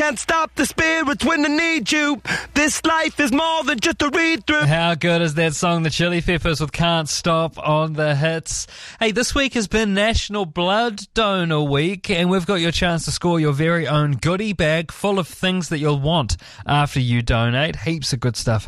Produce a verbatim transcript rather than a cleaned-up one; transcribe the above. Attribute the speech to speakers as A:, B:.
A: can't stop the spirits when they need you. This life is more than just a read through.
B: How good is that song, the Chili Peppers with Can't Stop on the hits. Hey, this week has been National Blood Donor Week, and we've got your chance to score your very own goodie bag full of things that you'll want after you donate. Heaps of good stuff.